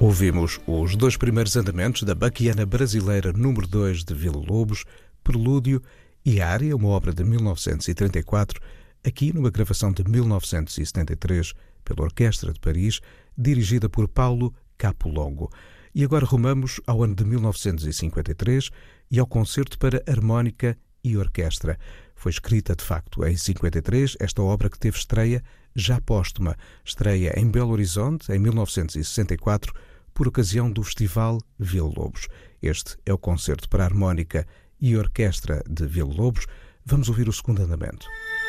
Ouvimos os dois primeiros andamentos da Baquiana Brasileira número 2 de Villa-Lobos, Prelúdio e Ária, uma obra de 1934, aqui numa gravação de 1973 pela Orquestra de Paris, dirigida por Paulo Capolongo. E agora rumamos ao ano de 1953 e ao concerto para harmónica e orquestra. Foi escrita, de facto, em 53, esta obra que teve estreia já póstuma, estreia em Belo Horizonte, em 1964, por ocasião do Festival Villa-Lobos. Este é o concerto para harmónica e orquestra de Villa-Lobos. Vamos ouvir o segundo andamento.